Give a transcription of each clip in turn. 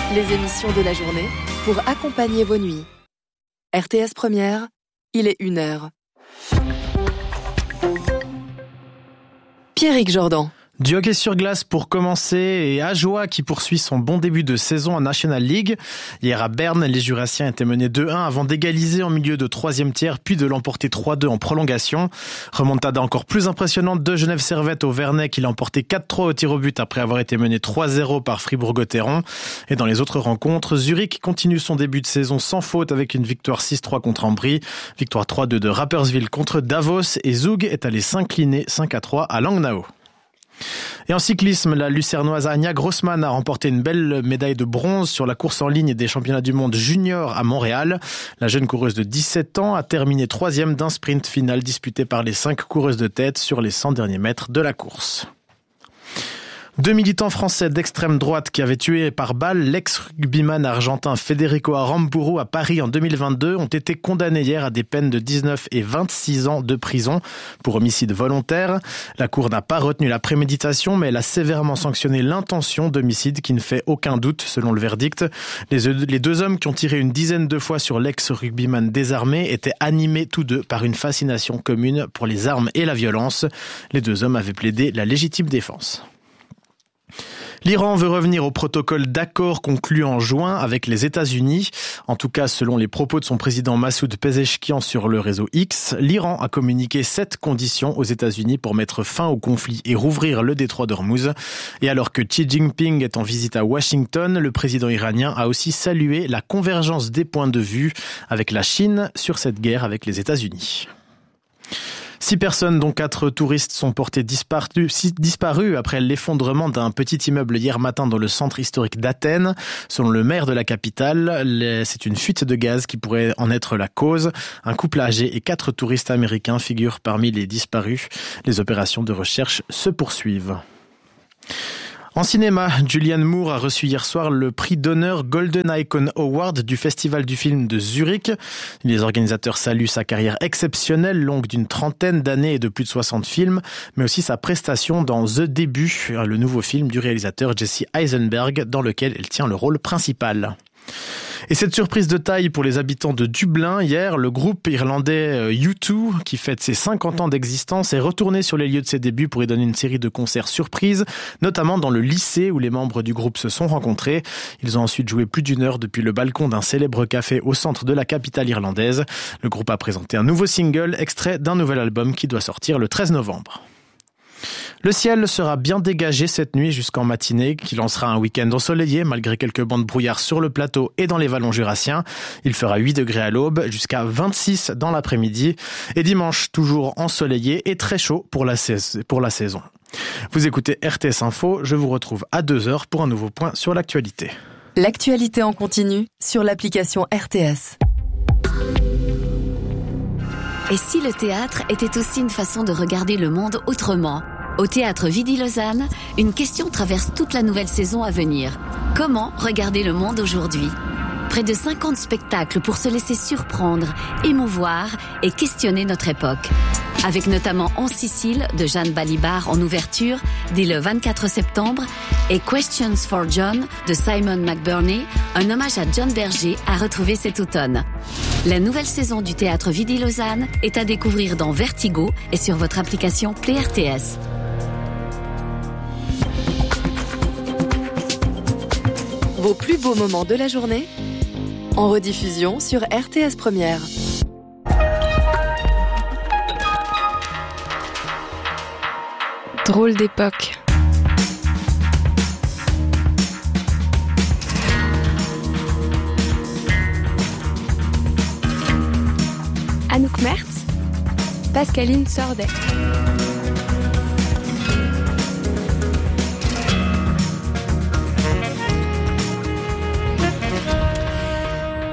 les émissions de la journée pour accompagner vos nuits. RTS Première, il est 1h. Pierrick Jordan. Du hockey sur glace pour commencer et Ajoie qui poursuit son bon début de saison en National League. Hier à Berne, les Jurassiens étaient menés 2-1 avant d'égaliser en milieu de troisième tiers puis de l'emporter 3-2 en prolongation. Remontada encore plus impressionnante de Genève Servette au Vernet qui l'a emporté 4-3 au tir au but après avoir été mené 3-0 par Fribourg-Gotteron. Et dans les autres rencontres, Zurich continue son début de saison sans faute avec une victoire 6-3 contre Ambry, victoire 3-2 de Rapperswil contre Davos et Zug est allé s'incliner 5-3 à Langnau. Et en cyclisme, la Lucernoise Anja Grossman a remporté une belle médaille de bronze sur la course en ligne des championnats du monde junior à Montréal. La jeune coureuse de 17 ans a terminé 3e d'un sprint final disputé par les 5 coureuses de tête sur les 100 derniers mètres de la course. 2 militants français d'extrême droite qui avaient tué par balle l'ex-rugbyman argentin Federico Aramburu à Paris en 2022 ont été condamnés hier à des peines de 19 et 26 ans de prison pour homicide volontaire. La Cour n'a pas retenu la préméditation, mais elle a sévèrement sanctionné l'intention d'homicide qui ne fait aucun doute selon le verdict. Les deux hommes qui ont tiré une dizaine de fois sur l'ex-rugbyman désarmé étaient animés tous deux par une fascination commune pour les armes et la violence. Les deux hommes avaient plaidé la légitime défense. L'Iran veut revenir au protocole d'accord conclu en juin avec les États-Unis. En tout cas, selon les propos de son président Massoud Pezeshkian sur le réseau X, l'Iran a communiqué 7 conditions aux États-Unis pour mettre fin au conflit et rouvrir le détroit d'Ormuz. Et alors que Xi Jinping est en visite à Washington, le président iranien a aussi salué la convergence des points de vue avec la Chine sur cette guerre avec les États-Unis. 6 personnes, dont 4 touristes, sont portées disparues après l'effondrement d'un petit immeuble hier matin dans le centre historique d'Athènes. Selon le maire de la capitale, c'est une fuite de gaz qui pourrait en être la cause. Un couple âgé et 4 touristes américains figurent parmi les disparus. Les opérations de recherche se poursuivent. En cinéma, Julianne Moore a reçu hier soir le prix d'honneur Golden Icon Award du Festival du film de Zurich. Les organisateurs saluent sa carrière exceptionnelle, longue d'une trentaine d'années et de plus de 60 films, mais aussi sa prestation dans The Début, le nouveau film du réalisateur Jesse Eisenberg, dans lequel elle tient le rôle principal. Et cette surprise de taille pour les habitants de Dublin, hier, le groupe irlandais U2, qui fête ses 50 ans d'existence, est retourné sur les lieux de ses débuts pour y donner une série de concerts surprises, notamment dans le lycée où les membres du groupe se sont rencontrés. Ils ont ensuite joué plus d'1 heure depuis le balcon d'un célèbre café au centre de la capitale irlandaise. Le groupe a présenté un nouveau single, extrait d'un nouvel album qui doit sortir le 13 novembre. Le ciel sera bien dégagé cette nuit jusqu'en matinée, qui lancera un week-end ensoleillé malgré quelques bancs de brouillard sur le plateau et dans les vallons jurassiens. Il fera 8 degrés à l'aube, jusqu'à 26 dans l'après-midi. Et dimanche, toujours ensoleillé et très chaud pour la saison. Vous écoutez RTS Info, je vous retrouve à 2h pour un nouveau point sur l'actualité. L'actualité en continu sur l'application RTS. Et si le théâtre était aussi une façon de regarder le monde autrement ? Au Théâtre Vidi-Lausanne, une question traverse toute la nouvelle saison à venir. Comment regarder le monde aujourd'hui ? Près de 50 spectacles pour se laisser surprendre, émouvoir et questionner notre époque. Avec notamment En Sicile de Jeanne Balibar en ouverture dès le 24 septembre et Questions for John de Simon McBurney, un hommage à John Berger à retrouver cet automne. La nouvelle saison du Théâtre Vidi-Lausanne est à découvrir dans Vertigo et sur votre application Play RTS. Vos plus beaux moments de la journée en rediffusion sur RTS Première. Drôle d'époque. Anouk Mertz, Pascaline Sordet.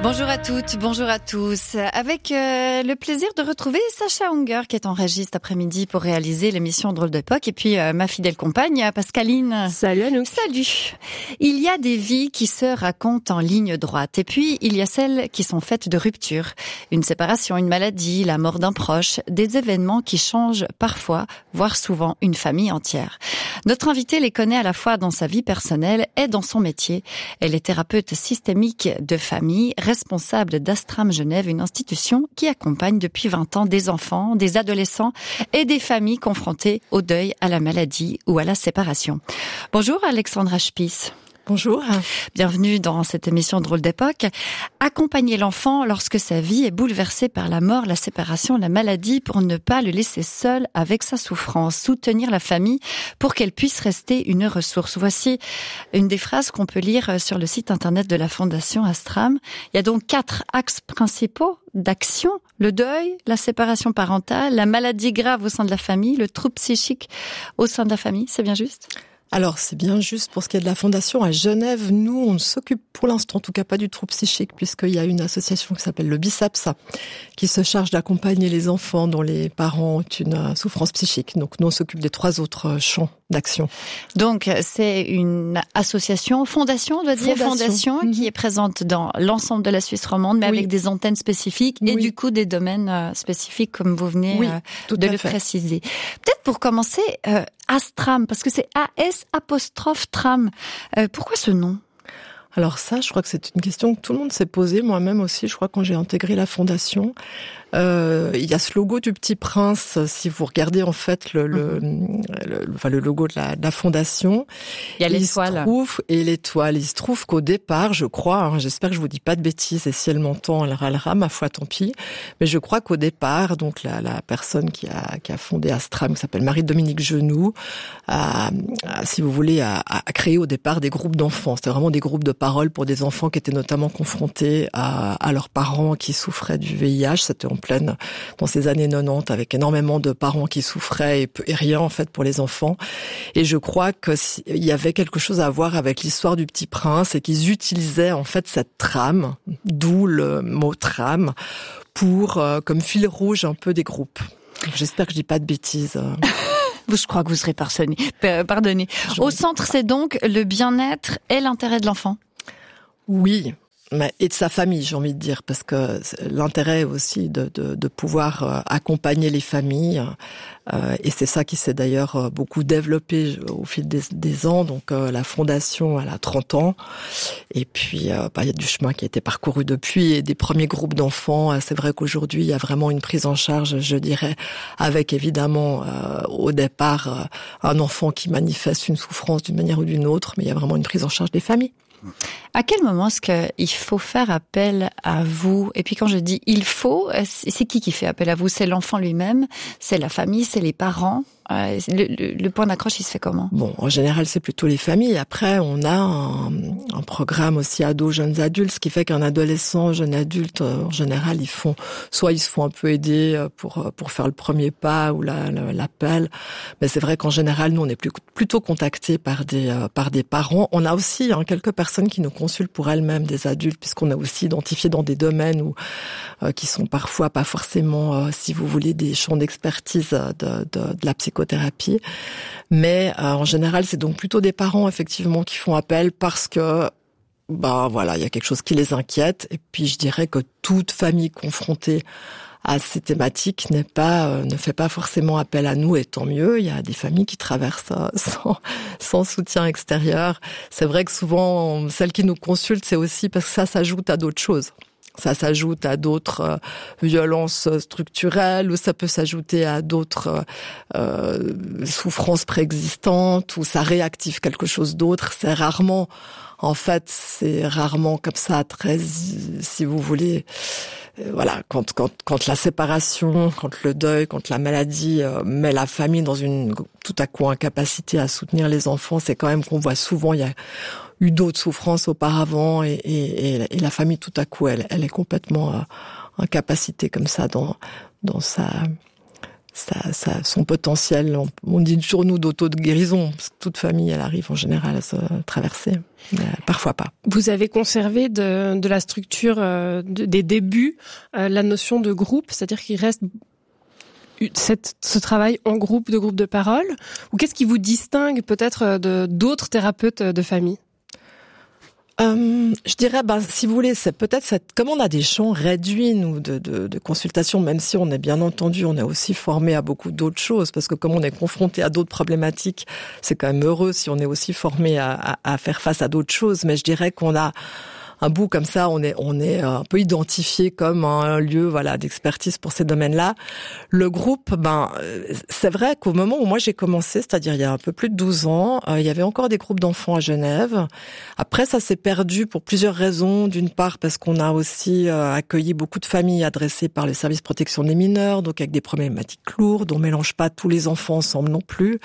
Bonjour à toutes, bonjour à tous. Avec le plaisir de retrouver Sacha Unger qui est en régie cet après-midi pour réaliser l'émission Drôle d'époque et puis ma fidèle compagne Pascaline. Salut Anouk. Salut. Il y a des vies qui se racontent en ligne droite et puis il y a celles qui sont faites de ruptures. Une séparation, une maladie, la mort d'un proche, des événements qui changent parfois, voire souvent une famille entière. Notre invitée les connaît à la fois dans sa vie personnelle et dans son métier. Elle est thérapeute systémique de famille, responsable d'Astram Genève, une institution qui accompagne depuis 20 ans des enfants, des adolescents et des familles confrontées au deuil, à la maladie ou à la séparation. Bonjour Alexandra Spies. Bonjour. Bienvenue dans cette émission Drôle d'époque. Accompagner l'enfant lorsque sa vie est bouleversée par la mort, la séparation, la maladie pour ne pas le laisser seul avec sa souffrance. Soutenir la famille pour qu'elle puisse rester une ressource. Voici une des phrases qu'on peut lire sur le site internet de la Fondation Astram. Il y a donc 4 axes principaux d'action. Le deuil, la séparation parentale, la maladie grave au sein de la famille, le trouble psychique au sein de la famille. C'est bien juste ? Alors, c'est bien juste pour ce qui est de la Fondation à Genève. Nous, on ne s'occupe pour l'instant, en tout cas pas du trouble psychique, puisqu'il y a une association qui s'appelle le BICEPS, qui se charge d'accompagner les enfants dont les parents ont une souffrance psychique. Donc, nous, on s'occupe des 3 autres champs d'action. Donc, c'est une association, fondation, on doit dire, fondation qui est présente dans l'ensemble de la Suisse romande, mais avec des antennes spécifiques et du coup des domaines spécifiques, comme vous venez de le préciser. Peut-être pour commencer, Astram, parce que c'est AS''tram. Pourquoi ce nom ? Alors ça, je crois que c'est une question que tout le monde s'est posée, moi-même aussi, je crois, quand j'ai intégré la Fondation. Il y a ce logo du Petit Prince, si vous regardez en fait le logo de la Fondation. Il y a l'étoile. Et l'étoile. Il se trouve qu'au départ, je crois, j'espère que je vous dis pas de bêtises, et si elle m'entend, elle râlera, ma foi, tant pis. Mais je crois qu'au départ, donc la personne qui a fondé Astram, qui s'appelle Marie-Dominique Genoux, si vous voulez, a créé au départ des groupes d'enfants. C'était vraiment des groupes de parole pour des enfants qui étaient notamment confrontés à leurs parents qui souffraient du VIH. C'était en pleine dans ces années 90 avec énormément de parents qui souffraient et rien en fait pour les enfants. Et je crois que il y avait quelque chose à voir avec l'histoire du Petit Prince et qu'ils utilisaient en fait cette trame, d'où le mot trame, pour comme fil rouge un peu des groupes. J'espère que je dis pas de bêtises. Je crois que vous serez pardonné. Au centre, c'est donc le bien-être et l'intérêt de l'enfant. Oui, et de sa famille, j'ai envie de dire, parce que l'intérêt aussi de pouvoir accompagner les familles, et c'est ça qui s'est d'ailleurs beaucoup développé au fil des ans. Donc la Fondation, elle a 30 ans, et puis il y a du chemin qui a été parcouru depuis, et des premiers groupes d'enfants. C'est vrai qu'aujourd'hui, il y a vraiment une prise en charge, je dirais, avec évidemment au départ un enfant qui manifeste une souffrance d'une manière ou d'une autre, mais il y a vraiment une prise en charge des familles. À quel moment est-ce qu'il faut faire appel à vous ? Et puis quand je dis « il faut », c'est qui fait appel à vous ? C'est l'enfant lui-même ? C'est la famille ? C'est les parents ? Le point d'accroche, il se fait comment ? Bon, en général, c'est plutôt les familles. Après, on a un programme aussi ados, jeunes adultes, ce qui fait qu'un adolescent, jeune adulte, en général, ils se font un peu aider pour faire le premier pas ou l'appel. Mais c'est vrai qu'en général, nous, on est plutôt contactés par des parents. On a aussi quelques personnes qui nous consultent pour elles-mêmes, des adultes, puisqu'on a aussi identifié dans des domaines qui sont parfois pas forcément, si vous voulez, des champs d'expertise de la psychothérapie. Mais en général, c'est donc plutôt des parents, effectivement, qui font appel parce que il y a quelque chose qui les inquiète. Et puis, je dirais que toute famille confrontée à ces thématiques ne fait pas forcément appel à nous, et tant mieux. Il y a des familles qui traversent sans soutien extérieur. C'est vrai que souvent, celles qui nous consultent, c'est aussi parce que ça s'ajoute à d'autres choses. Ça s'ajoute à d'autres violences structurelles, ou ça peut s'ajouter à d'autres souffrances préexistantes, ou ça réactive quelque chose d'autre. C'est rarement comme ça, très, si vous voulez, quand la séparation, quand le deuil, quand la maladie met la famille dans une tout à coup incapacité à soutenir les enfants, c'est quand même qu'on voit souvent, il y a eu d'autres souffrances auparavant, et la famille tout à coup, elle est complètement incapacité comme ça dans son potentiel. On dit toujours nous d'auto-guérison. Toute famille, elle arrive en général à se traverser. Mais parfois pas. Vous avez conservé de la structure des débuts la notion de groupe, c'est-à-dire qu'il reste ce travail en groupe de parole, ou qu'est-ce qui vous distingue peut-être d'autres thérapeutes de famille? Je dirais, si vous voulez, c'est peut-être comme on a des champs réduits, nous, de consultation, même si on est bien entendu, on est aussi formé à beaucoup d'autres choses, parce que comme on est confronté à d'autres problématiques, c'est quand même heureux si on est aussi formé à faire face à d'autres choses. Mais je dirais qu'on a un bout comme ça, on est un peu identifié comme un lieu, d'expertise pour ces domaines-là. Le groupe, c'est vrai qu'au moment où moi j'ai commencé, c'est-à-dire il y a un peu plus de 12 ans, il y avait encore des groupes d'enfants à Genève. Après, ça s'est perdu pour plusieurs raisons. D'une part, parce qu'on a aussi accueilli beaucoup de familles adressées par le service protection des mineurs, donc avec des problématiques lourdes. On mélange pas tous les enfants ensemble non plus.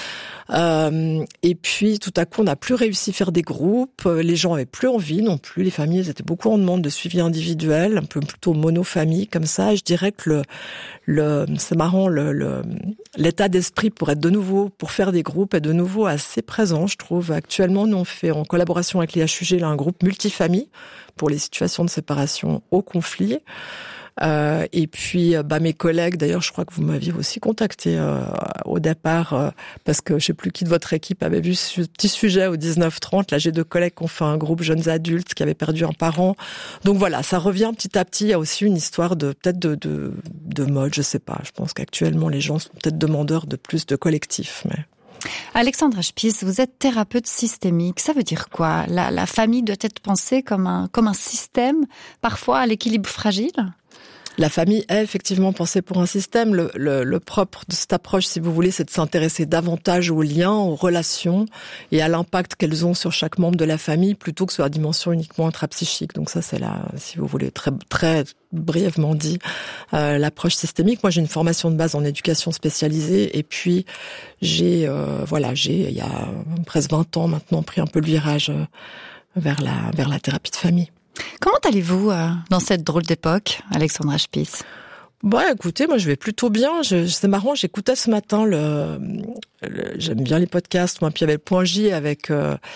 Et puis tout à coup on n'a plus réussi à faire des groupes, les gens avaient plus envie non plus, les familles étaient beaucoup en demande de suivi individuel, un peu plutôt monofamille comme ça, et je dirais que c'est marrant, l'état d'esprit pour faire des groupes est de nouveau assez présent, je trouve. Actuellement, nous on fait en collaboration avec l'IHUG un groupe multifamille pour les situations de séparation au conflit. Et puis mes collègues, d'ailleurs je crois que vous m'aviez aussi contacté au départ parce que je sais plus qui de votre équipe avait vu ce petit sujet au 19-30. Là j'ai 2 collègues qui ont fait un groupe jeunes adultes qui avaient perdu un parent. Donc voilà, ça revient petit à petit. Il y a aussi une histoire de mode, je sais pas. Je pense qu'actuellement les gens sont peut-être demandeurs de plus de collectifs, mais... Alexandra Spies, vous êtes thérapeute systémique. Ça veut dire quoi? La famille doit être pensée comme un système, parfois à l'équilibre fragile? La famille est effectivement pensée pour un système. Le propre de cette approche, si vous voulez, c'est de s'intéresser davantage aux liens, aux relations et à l'impact qu'elles ont sur chaque membre de la famille, plutôt que sur la dimension uniquement intrapsychique. Donc ça, c'est si vous voulez, très, très brièvement dit, l'approche systémique. Moi, j'ai une formation de base en éducation spécialisée et puis j'ai, il y a presque 20 ans maintenant, pris un peu le virage vers la thérapie de famille. Comment allez-vous dans cette drôle d'époque, Alexandra Spies? Écoutez, moi je vais plutôt bien. C'est marrant, j'écoutais ce matin j'aime bien les podcasts. Moi, puis il y avait le Point J avec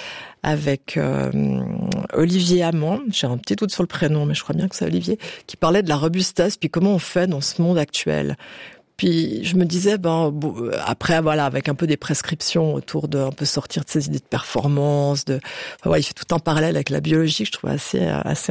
Olivier Hamon. J'ai un petit doute sur le prénom, mais je crois bien que c'est Olivier, qui parlait de la robustesse, puis comment on fait dans ce monde actuel. Puis je me disais, après, avec un peu des prescriptions autour de un peu sortir de ces idées de performance, il fait tout un parallèle avec la biologie que je trouve assez